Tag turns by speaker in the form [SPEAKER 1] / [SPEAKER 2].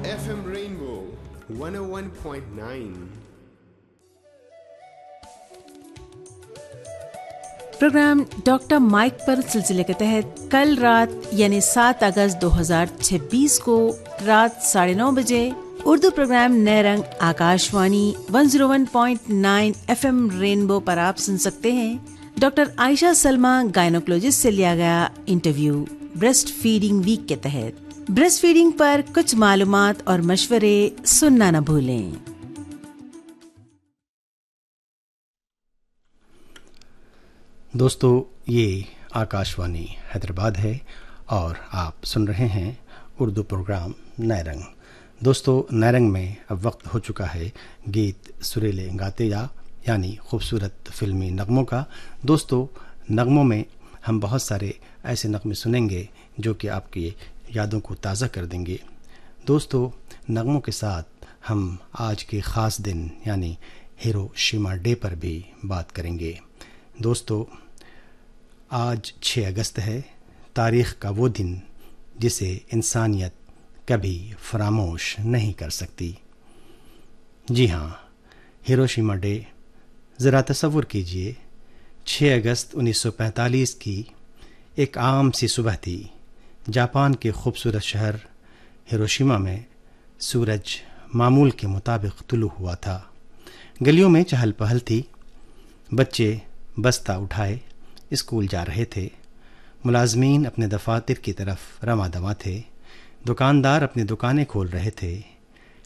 [SPEAKER 1] FM Rainbow 101.9.
[SPEAKER 2] Programme doctor mic पर सिलसिले के तहत कल रात यानी 7 अगस्त 2026 को रात 9:30 बजे उर्दू प्रोग्राम नए रंग आकाशवाणी 101.9 FM रेनबो पर आप सुन सकते हैं डॉक्टर आयशा सलमा गायनोकोलॉजिस्ट से लिया गया इंटरव्यू ब्रेस्ट फीडिंग वीक के तहत। ब्रेस्ट फीडिंग पर कुछ मालूमात और मशवरे सुनना न भूलें।
[SPEAKER 3] दोस्तों, ये आकाशवाणी हैदराबाद है और आप सुन रहे हैं उर्दू प्रोग्राम नए रंग। दोस्तों, नए रंग में अब वक्त हो चुका है गीत सुरीले गाते यानी खूबसूरत फिल्मी नगमों का। दोस्तों, नगमों में हम बहुत सारे ऐसे नगमे सुनेंगे जो कि आपकी यादों को ताज़ा कर देंगे। दोस्तों, नगमों के साथ हम आज के ख़ास दिन यानी हिरोशिमा डे पर भी बात करेंगे। दोस्तों, आज 6 अगस्त है, तारीख़ का वो दिन जिसे इंसानियत कभी फरामोश नहीं कर सकती। जी हाँ, हिरोशिमा डे। ज़रा तसव्वुर कीजिए, 6 अगस्त 1945 की एक आम सी सुबह थी। जापान के खूबसूरत शहर हिरोशिमा में सूरज मामूल के मुताबिक तुलू हुआ था। गलियों में चहल पहल थी। बच्चे बस्ता उठाए स्कूल जा रहे थे। मुलाजमीन अपने दफातर की तरफ रवां दवां थे। दुकानदार अपनी दुकानें खोल रहे थे।